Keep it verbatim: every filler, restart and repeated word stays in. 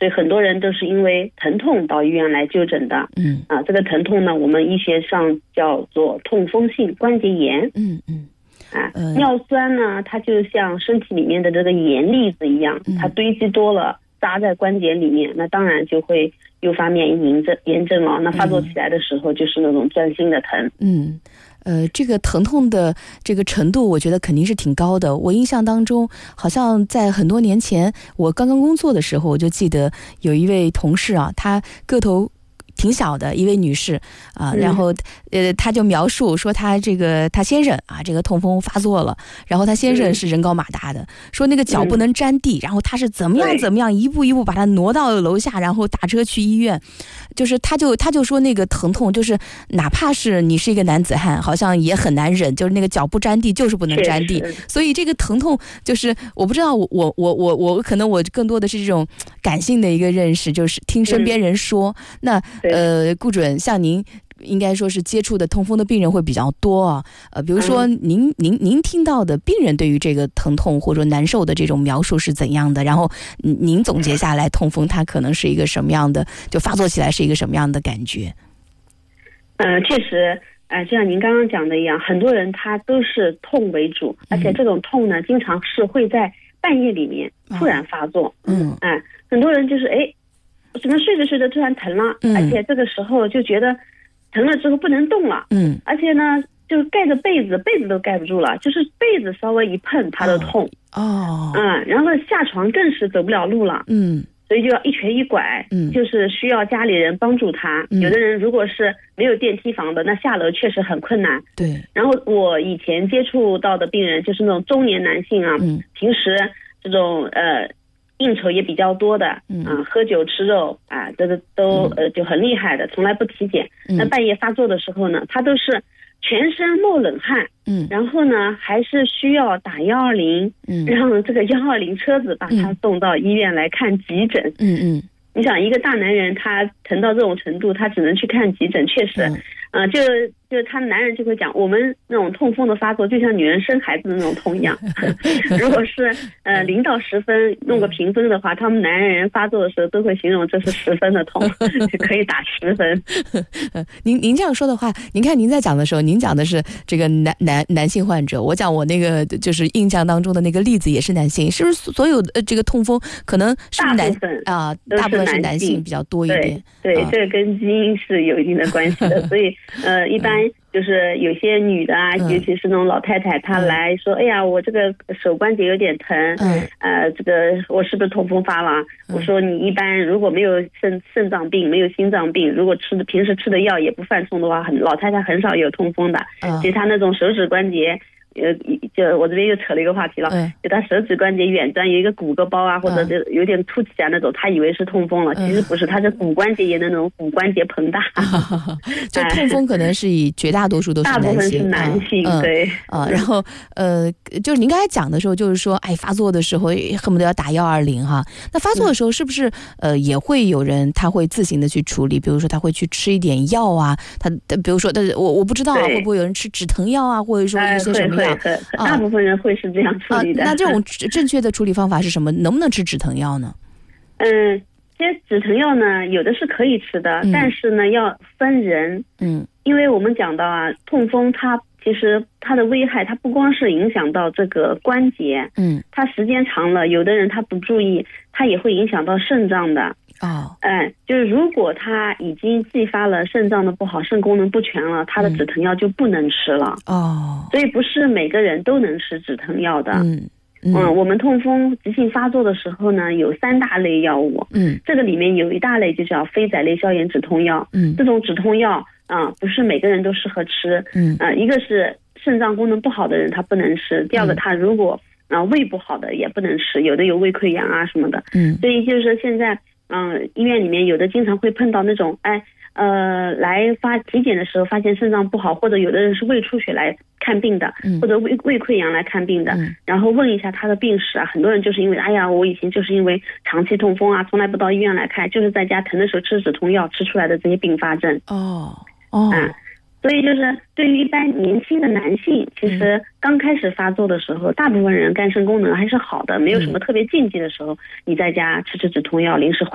所以很多人都是因为疼痛到医院来就诊的。 嗯啊，这个疼痛呢，我们医学上叫做痛风性关节炎。 嗯嗯啊， 呃尿酸呢，它就像身体里面的这个盐粒子一样，它堆积多了，扎在关节里面，那当然就会诱发免疫炎症炎症了。那发作起来的时候，就是那种钻心的疼。 嗯。呃，这个疼痛的这个程度，我觉得肯定是挺高的。我印象当中，好像在很多年前，我刚刚工作的时候，我就记得有一位同事啊，她个头挺小的一位女士啊，然后呃，她就描述说她这个她先生啊，这个痛风发作了，然后她先生是人高马大的，嗯、说那个脚不能沾地，嗯、然后她是怎么样怎么样，一步一步把她挪到楼下，然后打车去医院，就是她就她就说那个疼痛就是哪怕是你是一个男子汉，好像也很难忍，就是那个脚不沾地就是不能沾地，所以这个疼痛就是我不知道我我我我我可能我更多的是这种感性的一个认识，就是听身边人说、嗯、那。呃，顾准，像您应该说是接触的痛风的病人会比较多啊。呃，比如说您、嗯、您您听到的病人对于这个疼痛或者说难受的这种描述是怎样的？然后您总结下来，痛风它可能是一个什么样的？就发作起来是一个什么样的感觉？ 呃，确实，呃，就像您刚刚讲的一样，很多人他都是痛为主，而且这种痛呢，经常是会在半夜里面突然发作。 嗯， 哎、呃，很多人就是哎。怎么睡着睡着突然疼了、嗯、而且这个时候就觉得疼了之后不能动了， 嗯， 而且呢就盖着被子，被子都盖不住了，就是被子稍微一碰它都痛。 哦， 嗯，然后下床更是走不了路了， 嗯， 所以就要一瘸一拐， 嗯， 就是需要家里人帮助他、嗯、有的人如果是没有电梯房的，那下楼确实很困难。 对， 然后我以前接触到的病人就是那种中年男性啊， 嗯， 平时这种呃应酬也比较多的，嗯、呃，喝酒吃肉啊，这个都呃就很厉害的，从来不体检。嗯、那半夜发作的时候呢，他都是全身冒冷汗，嗯，然后呢还是需要打幺二零，嗯，让这个幺二零车子把他送到医院来看急诊。嗯嗯，你想一个大男人他疼到这种程度，他只能去看急诊，确实，嗯、呃，就就他男人就会讲，我们那种痛风的发作就像女人生孩子的那种痛一样。如果是呃零到十分弄个评分的话，他们男人发作的时候都会形容这是十分的痛，就可以打十分。 您您这样说的话，您看您在讲的时候，您讲的是这个男男男性患者，我讲我那个就是印象当中的那个例子也是男性，是不是所有的这个痛风可能是不是男啊、呃、大部分是男性比较多一点？ 对，对、 啊， 这个跟基因是有一定的关系的，所以呃一般。就是有些女的啊、嗯，尤其是那种老太太，她来说、嗯，哎呀，我这个手关节有点疼，嗯，呃，这个我是不是痛风发了？嗯、我说你一般如果没有肾肾脏病，没有心脏病，如果吃的平时吃的药也不犯痛的话，很老太太很少有痛风的。嗯，其实她那种手指关节。呃，就我这边又扯了一个话题了，嗯、就他手指关节远端有一个骨骼包啊，或者就有点凸起啊那种，他以为是痛风了，嗯、其实不是，他是骨关节炎的那种骨关节膨大。嗯、 就痛风可能是以绝大多数都是男性， 大部分是男性， 嗯、 对啊、嗯，然后呃，就是您刚才讲的时候，就是说，哎，发作的时候恨不得要打幺二零哈。那发作的时候是不是、嗯、呃也会有人他会自行的去处理？比如说他会去吃一点药啊，他比如说，但是我我不知道、啊、会不会有人吃止疼药啊，或者说一些什么药？ 呃、大部分人会是这样处理的。 啊、那这种正确的处理方法是什么？能不能吃止疼药呢？ 嗯，这些止疼药呢，有的是可以吃的，嗯、但是呢要分人。嗯，因为我们讲到啊，痛风它其实它的危害，它不光是影响到这个关节，嗯，它时间长了，有的人他不注意，它也会影响到肾脏的。哦，哎，就是如果他已经继发了肾脏的不好，肾功能不全了，他的止疼药就不能吃了。哦，所以不是每个人都能吃止疼药的。嗯嗯, 嗯，我们痛风急性发作的时候呢，有三大类药物。嗯，这个里面有一大类就叫非甾类消炎止痛药。嗯，这种止痛药啊、呃，不是每个人都适合吃。嗯，啊、呃，一个是肾脏功能不好的人他不能吃，第二个他如果啊、呃、胃不好的也不能吃，有的有胃溃疡啊什么的。嗯，所以就是现在。嗯，医院里面有的经常会碰到那种，哎，呃，来发体检的时候发现肾脏不好，或者有的人是胃出血来看病的，嗯、或者胃胃溃疡来看病的、嗯，然后问一下他的病史啊，很多人就是因为，哎呀，我以前就是因为长期痛风啊，从来不到医院来看，就是在家疼的时候吃止痛药吃出来的这些并发症。哦哦。啊所以就是对于一般年轻的男性，其实刚开始发作的时候，大部分人肝肾功能还是好的，没有什么特别禁忌的时候，你在家吃吃止痛药，临时缓